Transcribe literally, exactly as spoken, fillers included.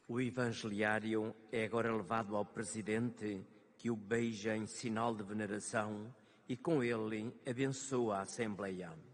O evangeliário é agora levado ao presidente, que o beija em sinal de veneração e com ele abençoa a Assembleia.